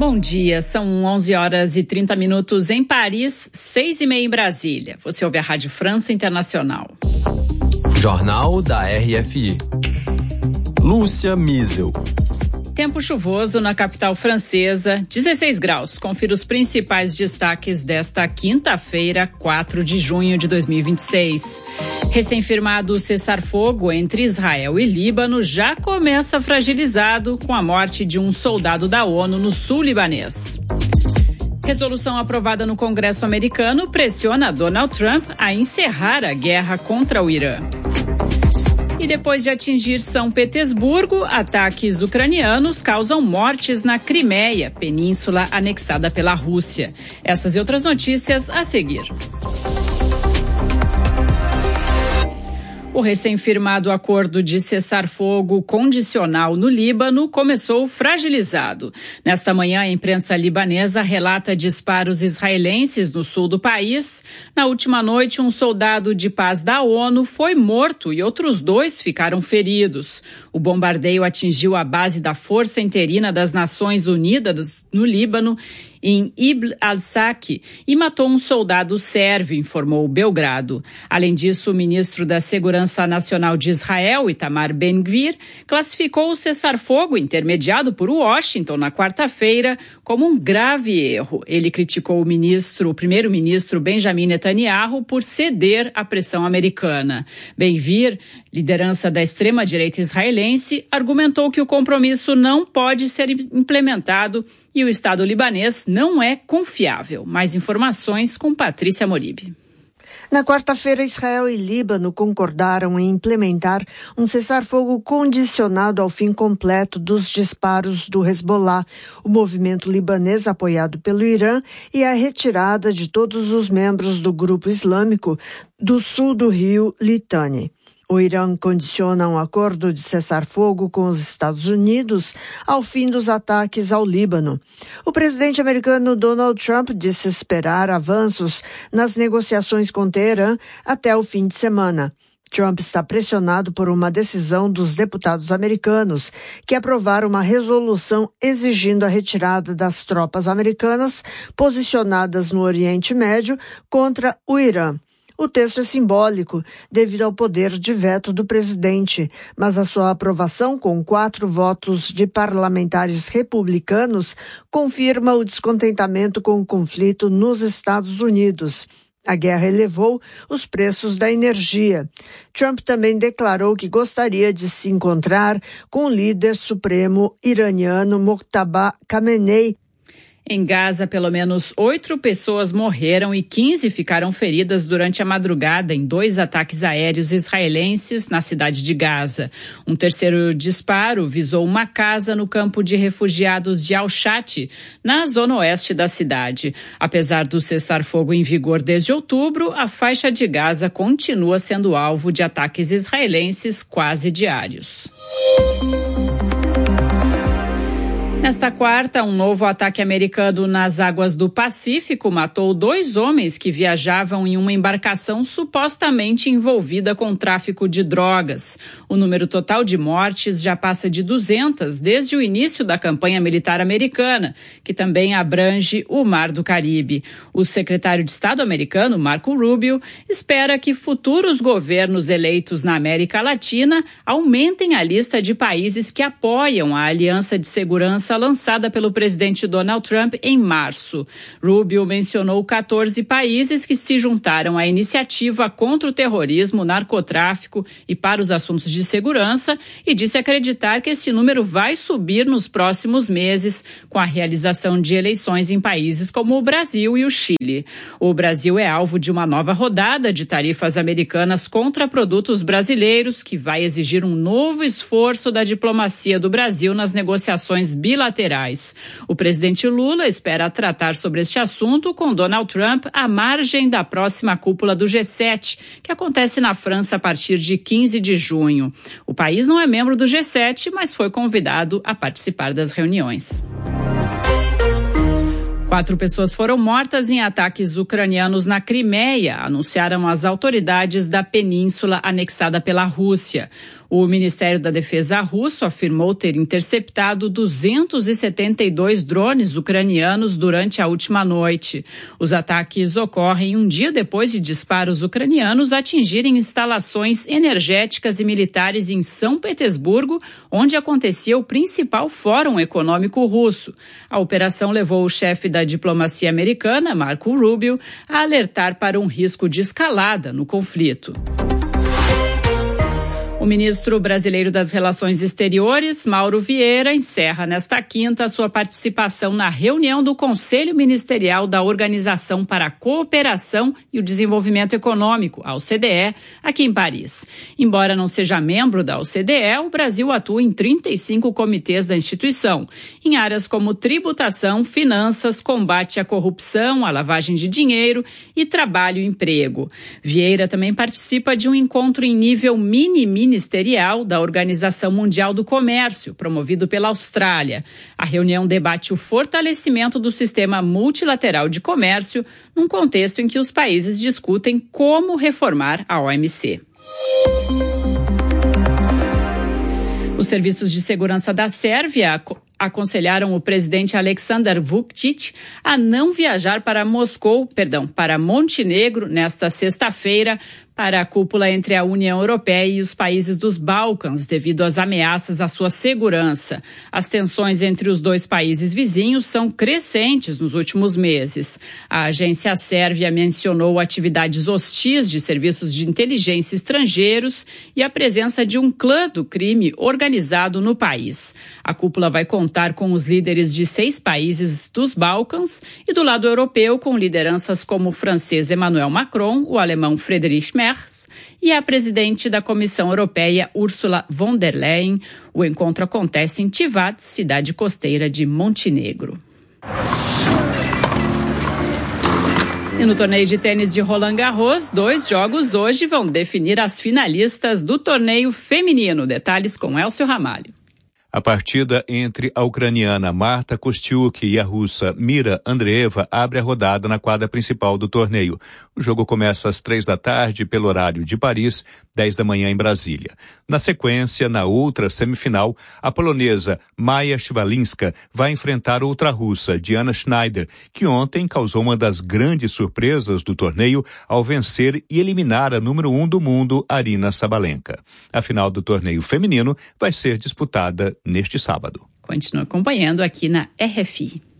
Bom dia, são 11h30 em Paris, 6h30 em Brasília. Você ouve a Rádio França Internacional. Jornal da RFI. Lúcia Miesel. Tempo chuvoso na capital francesa, 16 graus. Confira os principais destaques desta quinta-feira, 4 de junho de 2026. Recém-firmado cessar-fogo entre Israel e Líbano já começa fragilizado com a morte de um soldado da ONU no sul libanês. Resolução aprovada no Congresso americano pressiona Donald Trump a encerrar a guerra contra o Irã. E depois de atingir São Petersburgo, ataques ucranianos causam mortes na Crimeia, península anexada pela Rússia. Essas e outras notícias a seguir. O recém-firmado acordo de cessar-fogo condicional no Líbano começou fragilizado. Nesta manhã, a imprensa libanesa relata disparos israelenses no sul do país. Na última noite, um soldado de paz da ONU foi morto e outros 2 ficaram feridos. O bombardeio atingiu a base da Força Interina das Nações Unidas no Líbano, em Ibn al-Saki, e matou um soldado sérvio, informou Belgrado. Além disso, o ministro da Segurança Nacional de Israel, Itamar Ben-Gvir, classificou o cessar-fogo intermediado por Washington na quarta-feira como um grave erro. Ele criticou o primeiro-ministro Benjamin Netanyahu por ceder à pressão americana. Ben-Gvir, liderança da extrema-direita israelense, argumentou que o compromisso não pode ser implementado e o Estado libanês não é confiável. Mais informações com Patrícia Moribe. Na quarta-feira, Israel e Líbano concordaram em implementar um cessar-fogo condicionado ao fim completo dos disparos do Hezbollah, o movimento libanês apoiado pelo Irã, e a retirada de todos os membros do grupo islâmico do sul do rio Litani. O Irã condiciona um acordo de cessar-fogo com os Estados Unidos ao fim dos ataques ao Líbano. O presidente americano Donald Trump disse esperar avanços nas negociações com Teherã até o fim de semana. Trump está pressionado por uma decisão dos deputados americanos que aprovaram uma resolução exigindo a retirada das tropas americanas posicionadas no Oriente Médio contra o Irã. O texto é simbólico devido ao poder de veto do presidente, mas a sua aprovação com 4 votos de parlamentares republicanos confirma o descontentamento com o conflito nos Estados Unidos. A guerra elevou os preços da energia. Trump também declarou que gostaria de se encontrar com o líder supremo iraniano Mojtaba Khamenei. Em Gaza, pelo menos 8 pessoas morreram e 15 ficaram feridas durante a madrugada em 2 ataques aéreos israelenses na cidade de Gaza. Um terceiro disparo visou uma casa no campo de refugiados de Al-Shati, na zona oeste da cidade. Apesar do cessar-fogo em vigor desde outubro, a faixa de Gaza continua sendo alvo de ataques israelenses quase diários. Nesta quarta, um novo ataque americano nas águas do Pacífico matou 2 homens que viajavam em uma embarcação supostamente envolvida com tráfico de drogas. O número total de mortes já passa de 200 desde o início da campanha militar americana, que também abrange o Mar do Caribe. O secretário de Estado americano, Marco Rubio, espera que futuros governos eleitos na América Latina aumentem a lista de países que apoiam a Aliança de Segurança lançada pelo presidente Donald Trump em março. Rubio mencionou 14 países que se juntaram à iniciativa contra o terrorismo, narcotráfico e para os assuntos de segurança e disse acreditar que esse número vai subir nos próximos meses com a realização de eleições em países como o Brasil e o Chile. O Brasil é alvo de uma nova rodada de tarifas americanas contra produtos brasileiros que vai exigir um novo esforço da diplomacia do Brasil nas negociações bilaterais. O presidente Lula espera tratar sobre este assunto com Donald Trump à margem da próxima cúpula do G7, que acontece na França a partir de 15 de junho. O país não é membro do G7, mas foi convidado a participar das reuniões. 4 pessoas foram mortas em ataques ucranianos na Crimeia, anunciaram as autoridades da península anexada pela Rússia. O Ministério da Defesa russo afirmou ter interceptado 272 drones ucranianos durante a última noite. Os ataques ocorrem um dia depois de disparos ucranianos atingirem instalações energéticas e militares em São Petersburgo, onde acontecia o principal fórum econômico russo. A operação levou o chefe da diplomacia americana, Marco Rubio, a alertar para um risco de escalada no conflito. O ministro brasileiro das Relações Exteriores, Mauro Vieira, encerra nesta quinta sua participação na reunião do Conselho Ministerial da Organização para a Cooperação e o Desenvolvimento Econômico, a OCDE, aqui em Paris. Embora não seja membro da OCDE, o Brasil atua em 35 comitês da instituição, em áreas como tributação, finanças, combate à corrupção, à lavagem de dinheiro e trabalho e emprego. Vieira também participa de um encontro em nível ministerial da Organização Mundial do Comércio, promovido pela Austrália. A reunião debate o fortalecimento do sistema multilateral de comércio, num contexto em que os países discutem como reformar a OMC. Os serviços de segurança da Sérvia aconselharam o presidente Aleksandar Vučić a não viajar para Montenegro nesta sexta-feira para a cúpula entre a União Europeia e os países dos Balcãs, devido às ameaças à sua segurança. As tensões entre os dois países vizinhos são crescentes nos últimos meses. A agência sérvia mencionou atividades hostis de serviços de inteligência estrangeiros e a presença de um clã do crime organizado no país. A cúpula vai contar com os líderes de 6 países dos Balcãs e do lado europeu com lideranças como o francês Emmanuel Macron, o alemão Friedrich Merz e a presidente da Comissão Europeia, Ursula von der Leyen. O encontro acontece em Tivat, cidade costeira de Montenegro. E no torneio de tênis de Roland Garros, 2 jogos hoje vão definir as finalistas do torneio feminino. Detalhes com Elcio Ramalho. A partida entre a ucraniana Marta Kostyuk e a russa Mira Andreeva abre a rodada na quadra principal do torneio. O jogo começa às 15h pelo horário de Paris, 10 da manhã em Brasília. Na sequência, na outra semifinal, a polonesa Maja Śliwska vai enfrentar outra russa, Diana Schneider, que ontem causou uma das grandes surpresas do torneio ao vencer e eliminar a número 1 do mundo, Aryna Sabalenka. A final do torneio feminino vai ser disputada neste sábado. Continue acompanhando aqui na RFI.